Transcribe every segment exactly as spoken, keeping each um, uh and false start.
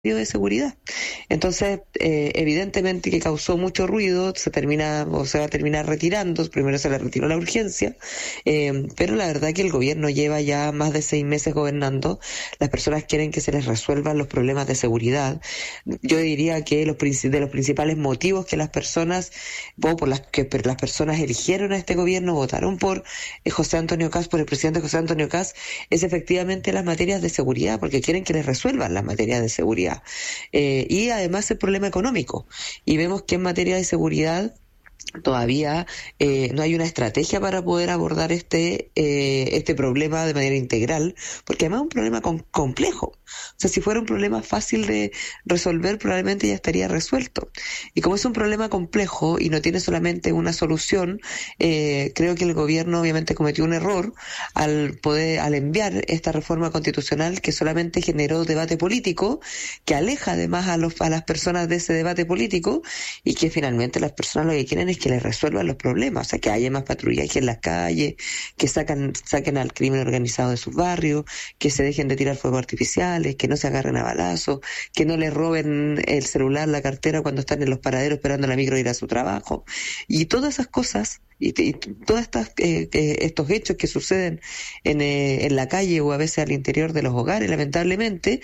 de seguridad. Entonces, eh, evidentemente que causó mucho ruido, se termina o se va a terminar retirando, primero se le retiró la urgencia, eh, pero la verdad que el gobierno lleva ya más de seis meses gobernando, las personas quieren que se les resuelvan los problemas de seguridad. Yo diría que los de los principales motivos que las personas, o por las que las personas eligieron a este gobierno, votaron por eh, José Antonio Kast, por el presidente José Antonio Kast, es efectivamente las materias de seguridad, porque quieren que les resuelvan las materias de seguridad. Eh, y además el problema económico. Y vemos que en materia de seguridad todavía eh, no hay una estrategia para poder abordar este eh, este problema de manera integral, porque además es un problema con, complejo. O sea, si fuera un problema fácil de resolver, probablemente ya estaría resuelto. Y como es un problema complejo y no tiene solamente una solución, eh, creo que el gobierno obviamente cometió un error al poder al enviar esta reforma constitucional que solamente generó debate político, que aleja además a los a las personas de ese debate político, y que finalmente las personas lo que quieren es que les resuelvan los problemas, o sea, que haya más patrullaje en las calles, que sacan, saquen al crimen organizado de sus barrios, que se dejen de tirar fuegos artificiales, que no se agarren a balazos, que no les roben el celular, la cartera cuando están en los paraderos esperando la micro ir a su trabajo. Y todas esas cosas, y, y todos eh, eh, estos hechos que suceden en, eh, en la calle o a veces al interior de los hogares, lamentablemente,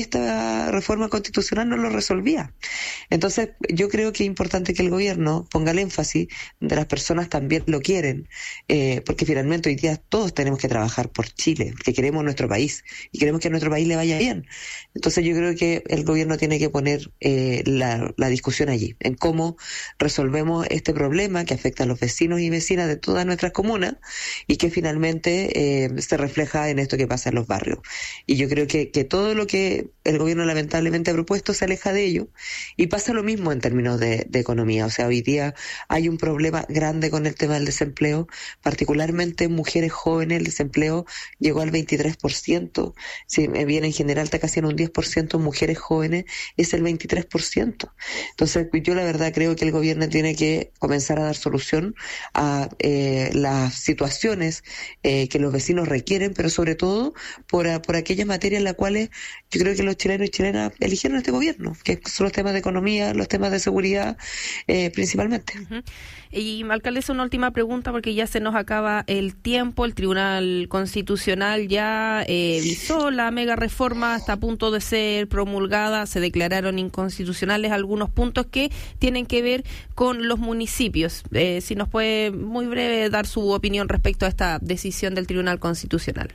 esta reforma constitucional no lo resolvía. Entonces, yo creo que es importante que el gobierno ponga el énfasis de las personas también lo quieren, eh, porque finalmente hoy día todos tenemos que trabajar por Chile, porque queremos nuestro país y queremos que a nuestro país le vaya bien. Entonces, yo creo que el gobierno tiene que poner eh, la, la discusión allí, en cómo resolvemos este problema que afecta a los vecinos y vecinas de todas nuestras comunas y que finalmente eh, se refleja en esto que pasa en los barrios. Y yo creo que, que todo lo que el gobierno lamentablemente ha propuesto se aleja de ello, y pasa lo mismo en términos de, de economía. O sea, hoy día hay un problema grande con el tema del desempleo, particularmente en mujeres jóvenes. El desempleo llegó al veintitrés por ciento, si bien en general está casi en un diez por ciento, mujeres jóvenes es el veintitrés por ciento. Entonces, yo la verdad creo que el gobierno tiene que comenzar a dar solución a eh, las situaciones eh, que los vecinos requieren, pero sobre todo por, a, por aquellas materias en las cuales yo creo que los chilenos y chilenas eligieron este gobierno, que son los temas de economía, los temas de seguridad eh, principalmente. Uh-huh. Y, alcaldesa, una última pregunta porque ya se nos acaba el tiempo. El Tribunal Constitucional ya eh, visó la mega reforma, está a punto de ser promulgada, se declararon inconstitucionales algunos puntos que tienen que ver con los municipios. Eh, si nos puede, muy breve, dar su opinión respecto a esta decisión del Tribunal Constitucional.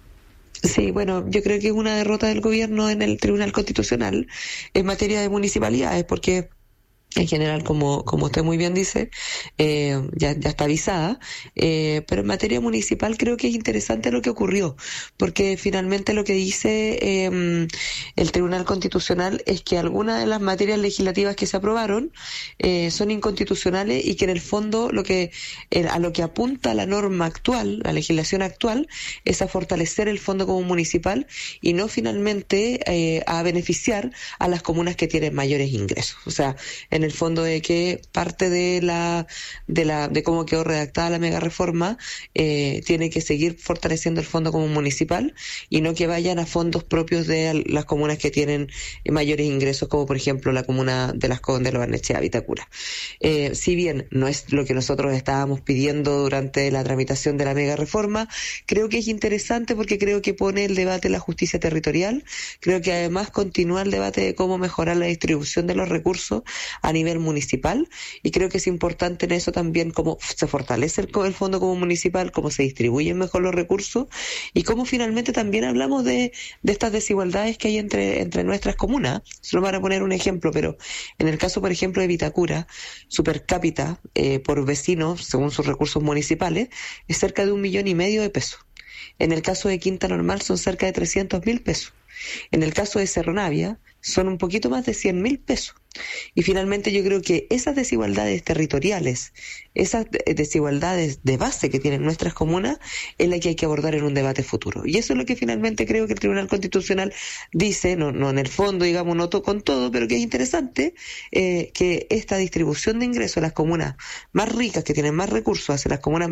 Sí, bueno, yo creo que es una derrota del gobierno en el Tribunal Constitucional en materia de municipalidades, porque en general, como como usted muy bien dice, eh, ya, ya está avisada, eh, pero en materia municipal creo que es interesante lo que ocurrió, porque finalmente lo que dice eh, el Tribunal Constitucional es que algunas de las materias legislativas que se aprobaron eh, son inconstitucionales, y que en el fondo lo que eh, a lo que apunta la norma actual, la legislación actual, es a fortalecer el Fondo Común Municipal y no finalmente eh, a beneficiar a las comunas que tienen mayores ingresos. O sea, en el fondo de que parte de la de la de cómo quedó redactada la mega reforma eh, tiene que seguir fortaleciendo el Fondo Común Municipal y no que vayan a fondos propios de las comunas que tienen mayores ingresos, como por ejemplo la comuna de Las Condes, Lo Barnechea, Vitacura. Eh, si bien no es lo que nosotros estábamos pidiendo durante la tramitación de la mega reforma, creo que es interesante porque creo que pone el debate de la justicia territorial, creo que además continúa el debate de cómo mejorar la distribución de los recursos a nivel municipal, y creo que es importante en eso también cómo se fortalece el, el Fondo Común Municipal, cómo se distribuyen mejor los recursos y cómo finalmente también hablamos de, de estas desigualdades que hay entre, entre nuestras comunas. Solo para poner un ejemplo, pero en el caso, por ejemplo, de Vitacura, su per cápita eh, por vecinos, según sus recursos municipales, es cerca de un millón y medio de pesos. En el caso de Quinta Normal son cerca de trescientos mil pesos. En el caso de Cerro Navia son un poquito más de cien mil pesos. Y finalmente yo creo que esas desigualdades territoriales, esas desigualdades de base que tienen nuestras comunas, es la que hay que abordar en un debate futuro. Y eso es lo que finalmente creo que el Tribunal Constitucional dice, no, no en el fondo, digamos, no to- con todo, pero que es interesante, eh, que esta distribución de ingresos a las comunas más ricas, que tienen más recursos, hacia las comunas más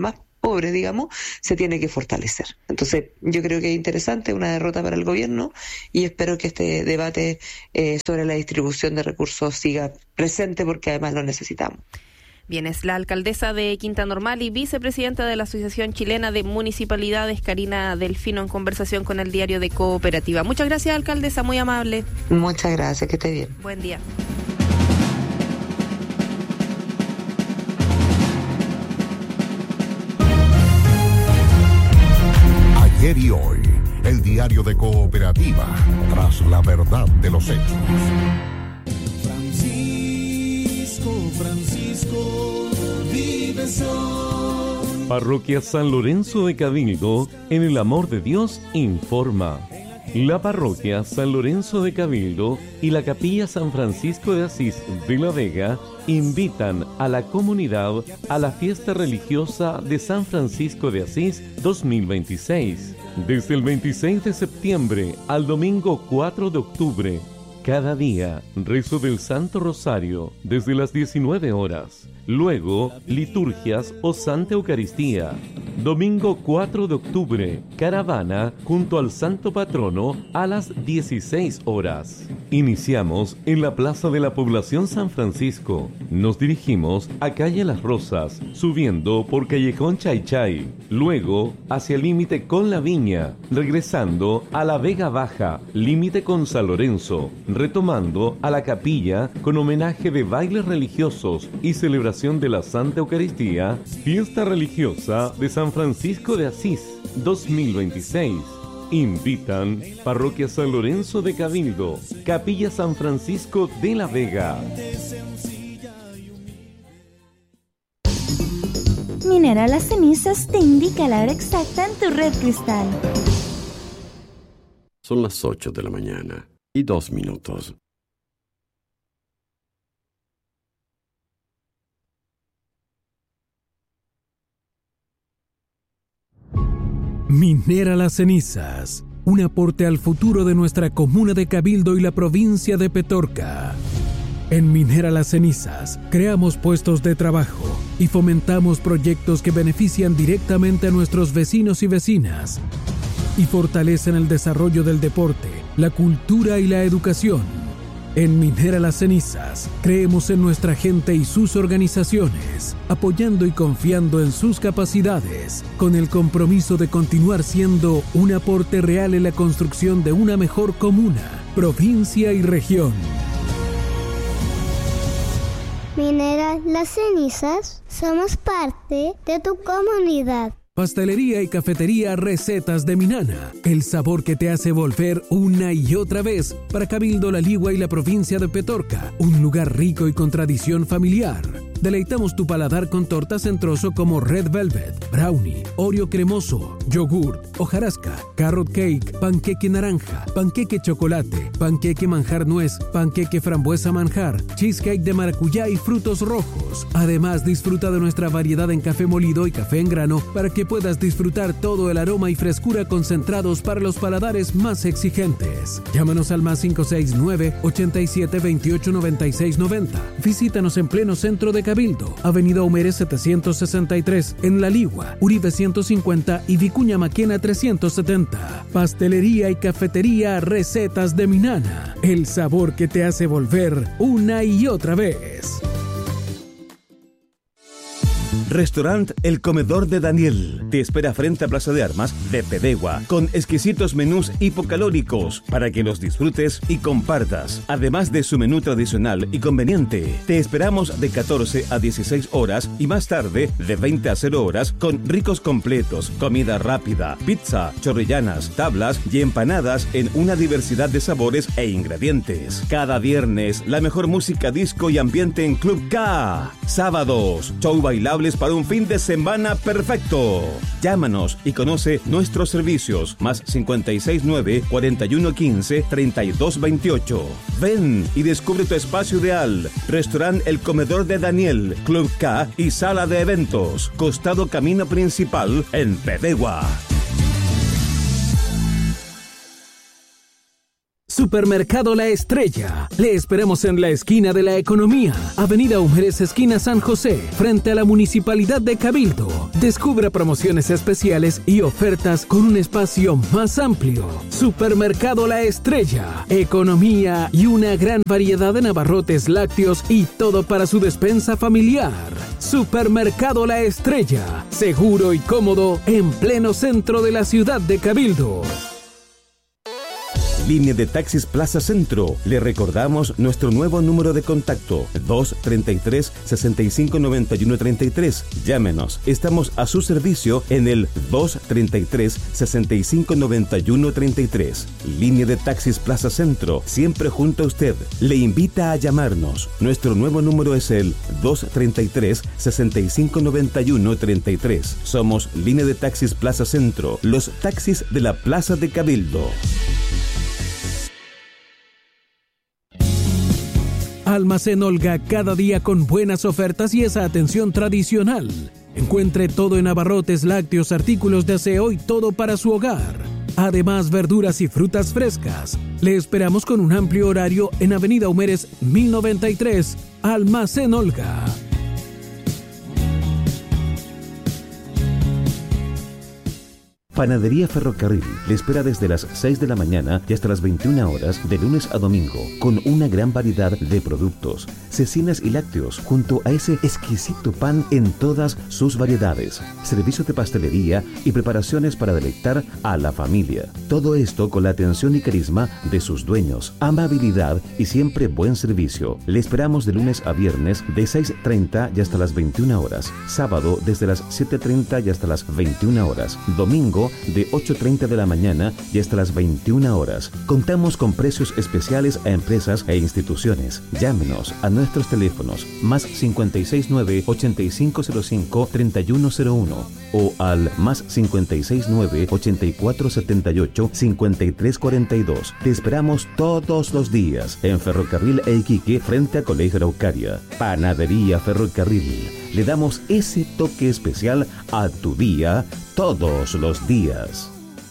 pobres, digamos, se tiene que fortalecer. Entonces, yo creo que es interesante, una derrota para el gobierno, y espero que este debate eh, sobre la distribución de recursos siga presente, porque además lo necesitamos. Bien, es la alcaldesa de Quinta Normal y vicepresidenta de la Asociación Chilena de Municipalidades, Karina Delfino, en conversación con el Diario de Cooperativa. Muchas gracias, alcaldesa, muy amable. Muchas gracias, que esté bien. Buen día. Ayer y hoy, el Diario de Cooperativa, tras la verdad de los hechos. Francisco, vive sol. Parroquia San Lorenzo de Cabildo, en el amor de Dios, informa. La Parroquia San Lorenzo de Cabildo y la Capilla San Francisco de Asís de La Vega invitan a la comunidad a la fiesta religiosa de San Francisco de Asís dos mil veintiséis. Desde el veintiséis de septiembre al domingo cuatro de octubre, cada día, rezo del Santo Rosario desde las diecinueve horas. Luego, liturgias o Santa Eucaristía. Domingo cuatro de octubre, caravana junto al Santo Patrono a las dieciséis horas. Iniciamos en la Plaza de la Población San Francisco. Nos dirigimos a Calle Las Rosas, subiendo por Callejón Chaychay. Luego, hacia el límite con La Viña, regresando a la Vega Baja, límite con San Lorenzo, retomando a la capilla con homenaje de bailes religiosos y celebración de la Santa Eucaristía, fiesta religiosa de San Francisco de Asís dos mil veintiséis. Invitan Parroquia San Lorenzo de Cabildo, Capilla San Francisco de La Vega. Minera Las Cenizas te indica la hora exacta en tu red cristal. Son las ocho de la mañana y dos minutos. Minera Las Cenizas, un aporte al futuro de nuestra comuna de Cabildo y la provincia de Petorca. En Minera Las Cenizas, creamos puestos de trabajo y fomentamos proyectos que benefician directamente a nuestros vecinos y vecinas y fortalecen el desarrollo del deporte, la cultura y la educación. En Minera Las Cenizas, creemos en nuestra gente y sus organizaciones, apoyando y confiando en sus capacidades, con el compromiso de continuar siendo un aporte real en la construcción de una mejor comuna, provincia y región. Minera Las Cenizas, somos parte de tu comunidad. Pastelería y cafetería Recetas de Minana, el sabor que te hace volver una y otra vez para Cabildo, La Ligua y la provincia de Petorca, un lugar rico y con tradición familiar. Deleitamos tu paladar con tortas en trozo como Red Velvet, Brownie, Oreo cremoso, yogurt, hojarasca, carrot cake, panqueque naranja, panqueque chocolate, panqueque manjar nuez, panqueque frambuesa manjar, cheesecake de maracuyá y frutos rojos. Además, disfruta de nuestra variedad en café molido y café en grano para que puedas disfrutar todo el aroma y frescura concentrados para los paladares más exigentes. Llámanos al más cinco seis nueve, ochenta y siete, veintiocho, noventa y seis, noventa. Visítanos en pleno centro de Cabildo, Avenida Humere setecientos sesenta y tres, en La Ligua, Uribe ciento cincuenta y Vicuña Maquena trescientos setenta. Pastelería y cafetería Recetas de Minana, el sabor que te hace volver una y otra vez. Restaurant El Comedor de Daniel te espera frente a Plaza de Armas de Pedegua con exquisitos menús hipocalóricos para que los disfrutes y compartas. Además de su menú tradicional y conveniente, te esperamos de catorce a dieciséis horas y más tarde de veinte a cero horas con ricos completos, comida rápida, pizza, chorrillanas, tablas y empanadas en una diversidad de sabores e ingredientes. Cada viernes, la mejor música disco y ambiente en Club K. Sábados, show bailables para un fin de semana perfecto. Llámanos y conoce nuestros servicios. Más cincuenta y seis nueve, cuarenta y uno quince, treinta y dos veintiocho. Ven y descubre tu espacio ideal. Restaurant El Comedor de Daniel, Club K y Sala de Eventos. Costado Camino Principal en Pedegua. Supermercado La Estrella. Le esperamos en la esquina de la Economía, Avenida Humberes, esquina San José, frente a la Municipalidad de Cabildo. Descubra promociones especiales y ofertas con un espacio más amplio. Supermercado La Estrella. Economía y una gran variedad de abarrotes lácteos y todo para su despensa familiar. Supermercado La Estrella. Seguro y cómodo en pleno centro de la ciudad de Cabildo. Línea de Taxis Plaza Centro. Le recordamos nuestro nuevo número de contacto: dos treinta y tres, sesenta y cinco noventa y uno treinta y tres. Llámenos. Estamos a su servicio en el dos treinta y tres, sesenta y cinco noventa y uno treinta y tres. Línea de Taxis Plaza Centro, siempre junto a usted. Le invita a llamarnos. Nuestro nuevo número es el dos treinta y tres, sesenta y cinco noventa y uno treinta y tres. Somos Línea de Taxis Plaza Centro, los taxis de la Plaza de Cabildo. Almacén Olga, cada día con buenas ofertas y esa atención tradicional. Encuentre todo en abarrotes, lácteos, artículos de aseo y todo para su hogar. Además, verduras y frutas frescas. Le esperamos con un amplio horario en Avenida Humberes mil noventa y tres, Almacén Olga. Panadería Ferrocarril le espera desde las seis de la mañana y hasta las veintiuna horas de lunes a domingo, con una gran variedad de productos, cecinas y lácteos, junto a ese exquisito pan en todas sus variedades, servicio de pastelería y preparaciones para deleitar a la familia. Todo esto con la atención y carisma de sus dueños, amabilidad y siempre buen servicio. Le esperamos de lunes a viernes de seis treinta y hasta las veintiuna horas, sábado desde las siete treinta y hasta las veintiuna horas, domingo de ocho treinta de la mañana y hasta las veintiuna horas. Contamos con precios especiales a empresas e instituciones. Llámenos a nuestros teléfonos más cincuenta y seis nueve, ochenta y cinco cero cinco, treinta y uno cero uno o al más cincuenta y seis nueve, ochenta y cuatro setenta y ocho, cincuenta y tres cuarenta y dos. Te esperamos todos los días en Ferrocarril e Iquique, frente a Colegio Araucaria. Panadería Ferrocarril. Le damos ese toque especial a tu día todos los días.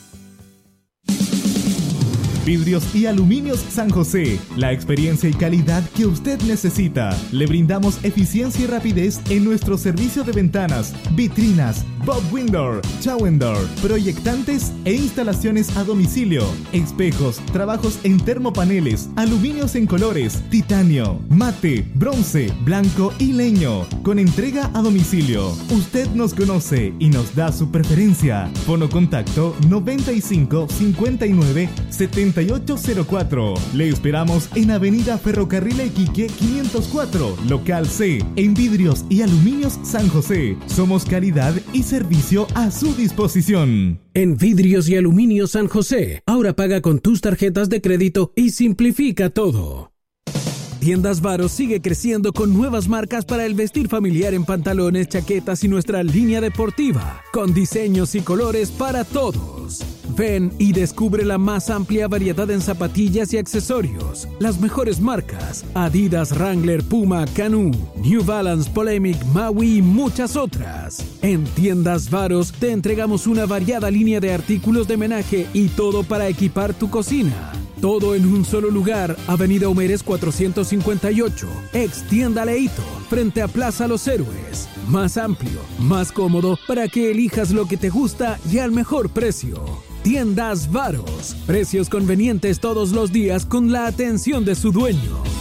Vidrios y Aluminios San José, la experiencia y calidad que usted necesita. Le brindamos eficiencia y rapidez en nuestro servicio de ventanas, vitrinas, Bob Window, Shower Door, proyectantes e instalaciones a domicilio, espejos, trabajos en termopaneles, aluminios en colores, titanio, mate, bronce, blanco y leño, con entrega a domicilio. Usted nos conoce y nos da su preferencia. Fono contacto noventa y cinco, cincuenta y nueve, setenta y ocho cero cuatro. Le esperamos en Avenida Ferrocarril Iquique quinientos cuatro, local C, en Vidrios y Aluminios San José. Somos calidad y servicio a su disposición. En Vidrios y Aluminios San José, ahora paga con tus tarjetas de crédito y simplifica todo. Tiendas Varos sigue creciendo con nuevas marcas para el vestir familiar en pantalones, chaquetas y nuestra línea deportiva, con diseños y colores para todos. Ven y descubre la más amplia variedad en zapatillas y accesorios. Las mejores marcas: Adidas, Wrangler, Puma, Canoo, New Balance, Polemic, Maui y muchas otras. En Tiendas Varos te entregamos una variada línea de artículos de menaje y todo para equipar tu cocina. Todo en un solo lugar, Avenida Humberes cuatrocientos cincuenta y ocho, ex Tienda Leito, frente a Plaza Los Héroes. Más amplio, más cómodo, para que elijas lo que te gusta y al mejor precio. Tiendas Varos, precios convenientes todos los días con la atención de su dueño.